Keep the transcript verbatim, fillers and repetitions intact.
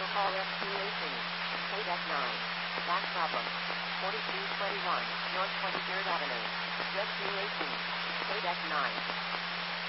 Call F two eighteen. Kodak nine. Back problem. forty-two twenty-one, North twenty-third Avenue. Z two eighteen. Kodak nine.